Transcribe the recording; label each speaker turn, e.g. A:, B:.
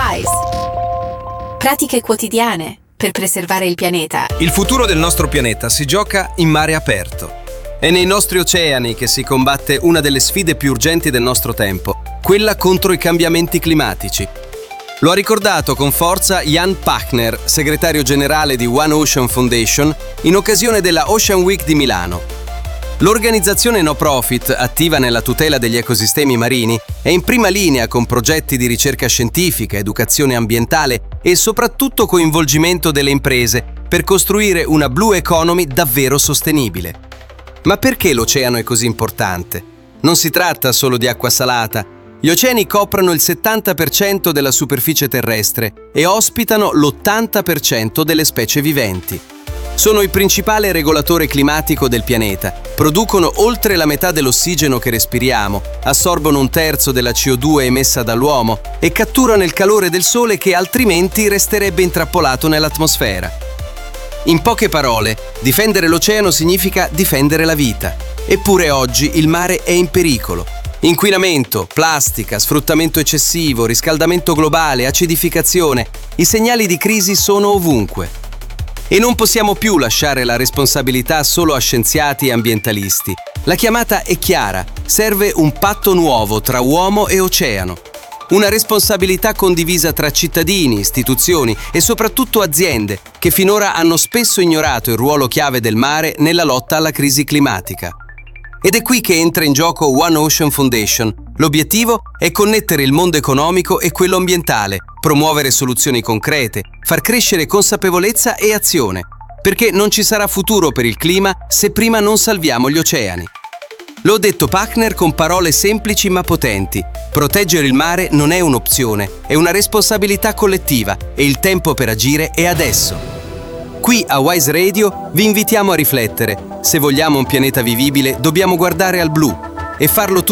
A: WISE. Pratiche quotidiane per preservare il pianeta.
B: Il futuro del nostro pianeta si gioca in mare aperto. È nei nostri oceani che si combatte una delle sfide più urgenti del nostro tempo, quella contro i cambiamenti climatici. Lo ha ricordato con forza Jan Pachner, segretario generale di One Ocean Foundation, in occasione della Ocean Week di Milano. L'organizzazione no profit, attiva nella tutela degli ecosistemi marini, è in prima linea con progetti di ricerca scientifica, educazione ambientale e soprattutto coinvolgimento delle imprese per costruire una blue economy davvero sostenibile. Ma perché l'oceano è così importante? Non si tratta solo di acqua salata. Gli oceani coprono il 70% della superficie terrestre e ospitano l'80% delle specie viventi. Sono il principale regolatore climatico del pianeta, producono oltre la metà dell'ossigeno che respiriamo, assorbono un terzo della CO2 emessa dall'uomo e catturano il calore del sole che altrimenti resterebbe intrappolato nell'atmosfera. In poche parole, difendere l'oceano significa difendere la vita. Eppure oggi il mare è in pericolo. Inquinamento, plastica, sfruttamento eccessivo, riscaldamento globale, acidificazione. I segnali di crisi sono ovunque. E non possiamo più lasciare la responsabilità solo a scienziati e ambientalisti. La chiamata è chiara: serve un patto nuovo tra uomo e oceano. Una responsabilità condivisa tra cittadini, istituzioni e soprattutto aziende, che finora hanno spesso ignorato il ruolo chiave del mare nella lotta alla crisi climatica. Ed è qui che entra in gioco One Ocean Foundation. L'obiettivo è connettere il mondo economico e quello ambientale, promuovere soluzioni concrete, far crescere consapevolezza e azione, perché non ci sarà futuro per il clima se prima non salviamo gli oceani. Lo ha detto Pachner con parole semplici ma potenti. Proteggere il mare non è un'opzione, è una responsabilità collettiva e il tempo per agire è adesso. Qui a WISE Radio vi invitiamo a riflettere. Se vogliamo un pianeta vivibile, dobbiamo guardare al blu e farlo